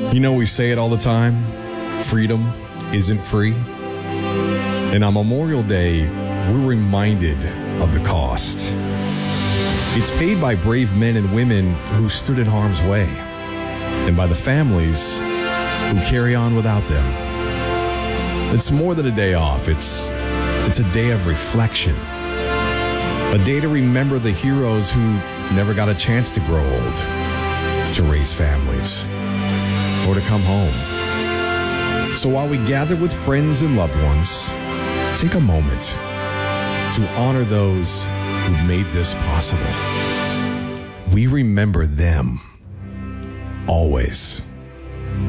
You know, we say it all the time, freedom isn't free. And on Memorial Day, we're reminded of the cost. It's paid by brave men and women who stood in harm's way, and by the families who carry on without them. It's more than a day off. It's a day of reflection. A day to remember the heroes who never got a chance to grow old, to raise families, or to come home. So while we gather with friends and loved ones, take a moment to honor those who made this possible. We remember them always.